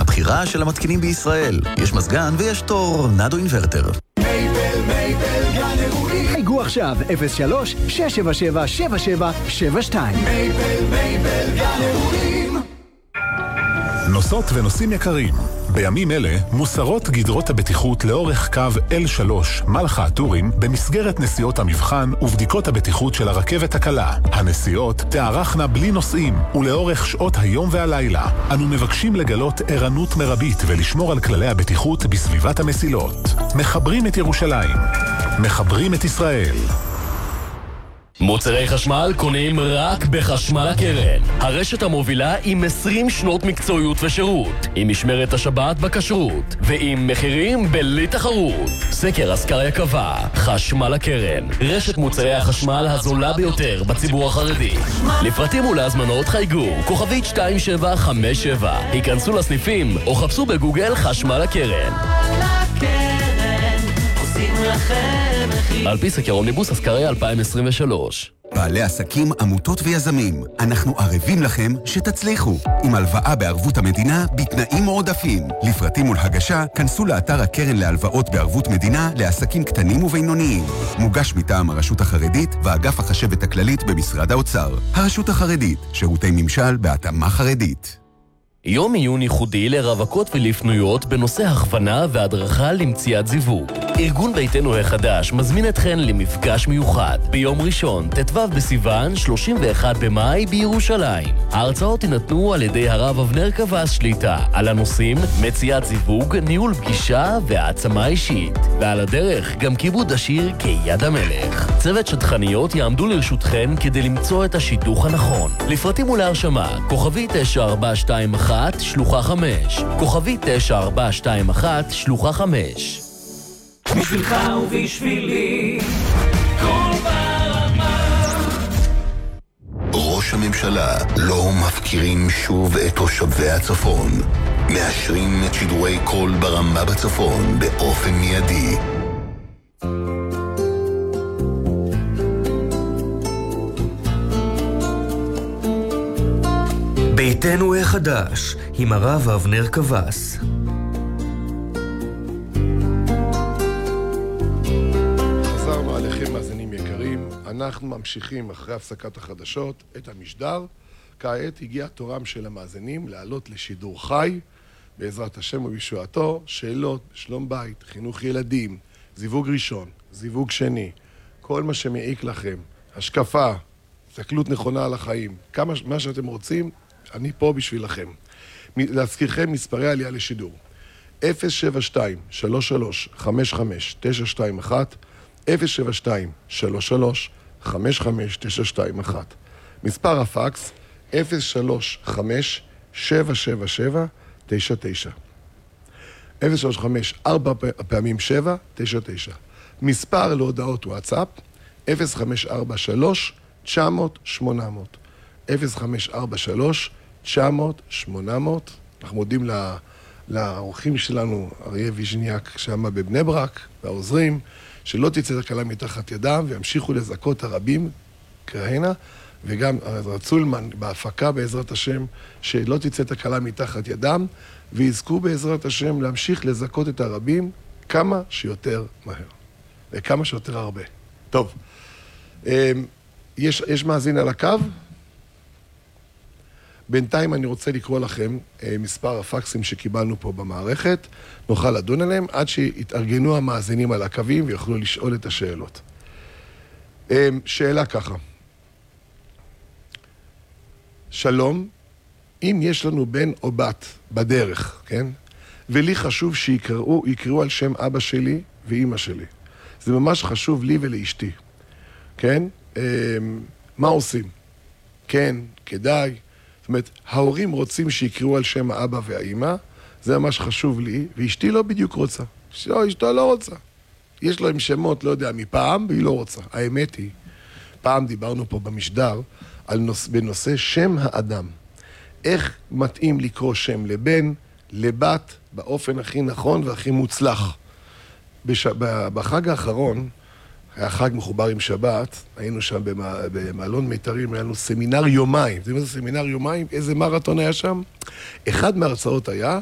הבחירה של המתקינים בישראל. יש מזגן ויש תור נדו אינברטר. מייבל גן אירועים. היגו עכשיו 03-677-7772. מייבל גן אירועים. נוסעות ונוסעים יקרים, בימים אלה מוסרות גדרות הבטיחות לאורך קו L3 מלחה הטורים במסגרת נסיעות המבחן ובדיקות הבטיחות של הרכבת הקלה. הנסיעות תארכנה בלי נוסעים ולאורך שעות היום והלילה. אנו מבקשים לגלות ערנות מרבית ולשמור על כללי הבטיחות בסביבת המסילות. מחברים את ירושלים, מחברים את ישראל. מוצרי חשמל קונים רק בחשמל הקרן. הרשת המובילה עם 20 שנות מקצועיות ושירות, עם משמרת השבת בכשרות, ועם מחירים בלי תחרות. סקר אסקריה קבע, חשמל הקרן, רשת מוצרי החשמל הזולה ביותר בציבור החרדי. לפרטים ולהזמנות חייגו, כוכבית 2757. היכנסו לסניפים או חפשו בגוגל חשמל הקרן. על פי סקר אומניבוס אסקריה 2023. בעלי עסקים, עמותות ויזמים, אנחנו ערבים לכם שתצליחו. עם הלוואה בערבות המדינה בתנאים מועדפים. לפרטים ולהגשה, כנסו לאתר הקרן להלוואות בערבות מדינה לעסקים קטנים ובינוניים. מוגש מטעם הרשות החרדית ואגף החשבת הכללית במשרד האוצר. הרשות החרדית, שירותי ממשל בהתאמה חרדית. יום עיון ייחודי לרווקות ולפנויות בנושא הכוונה והדרכה למציאת זיווג. ארגון ביתנו החדש מזמין אתכן למפגש מיוחד ביום ראשון, ט"ו בסיוון, 31 במאי בירושלים. ההרצאות יינתנו על ידי הרב אבנר קבס שליטה על הנושאים מציאת זיווג, ניהול פגישה והעצמה אישית. ועל הדרך גם כיבוד השיר כיד המלך. צוות שדכניות יעמדו לרשותכן כדי למצוא את השידוך הנכון. לפרטים ולהרשמה, כוכבי 9421 שלוחה 5, כוכבי 9421 שלוחה 5. בשבילך ובשבילי כל ברמה. ראש הממשלה לא מפקירים שוב את תושבי הצפון. מאשרים את שידורי כל ברמה בצפון באופן מיידי. ביתנו החדש עם הרב אבנר קבס. חזרנו עליכם מאזינים יקרים, אנחנו ממשיכים אחרי הפסקת החדשות את המשדר. כעת הגיע תורם של המאזינים לעלות לשידור חי בעזרת השם ובישועתו. שאלות, שלום בית, חינוך ילדים, זיווג ראשון, זיווג שני, כל מה שמעיק לכם, השקפה, הסתכלות נכונה על החיים, מה שאתם רוצים, אני פה בשבילכם. להזכירכם מספרי עלייה לשידור 072-33-55-921, 072-33-55-921, מספר הפקס 035-777-99, 035 4 פעמים 7, 99. מספר להודעות וואטסאפ 0543-900-800, 0543-900-800. אנחנו מודים לאורחים שלנו, אריה ויז'ניאק שם בבני ברק, והעוזרים, שלא תצא תקלה מתחת ידם, וימשיכו לזכות הרבים כהנה, וגם רצולמן בהפקה בעזרת השם, שלא תצא תקלה מתחת ידם, ויזכו בעזרת השם להמשיך לזכות את הרבים כמה שיותר מהר, וכמה שיותר הרבה. טוב, יש מאזין על הקו? בינתיים אני רוצה לקרוא לכם מספר הפקסים שקיבלנו פה במערכת, נוכל לדון עליהם עד שיתארגנו המאזינים על הקווים ויוכלו לשאול את השאלות. שאלה ככה, שלום, אם יש לנו בן או בת בדרך, כן? ולי חשוב שיקראו על שם אבא שלי ואמא שלי. זה ממש חשוב לי ולאשתי, כן? מה עושים? כן, כדאי. זאת אומרת, ההורים רוצים שיקראו על שם האבא והאמא, זה ממש חשוב לי, ואשתי לא בדיוק רוצה. אשתו לא רוצה. יש לו עם שמות, לא יודע, מפעם, והיא לא רוצה. האמת היא, פעם דיברנו פה במשדר בנושא שם האדם. איך מתאים לקרוא שם לבן, לבת, באופן הכי נכון והכי מוצלח. בחג האחרון, היה חג מחובר עם שבת, היינו שם במעלון מיתרים, היה לנו סמינר יומיים. זה סמינר יומיים, איזה מרתון היה שם? אחד מההרצאות היה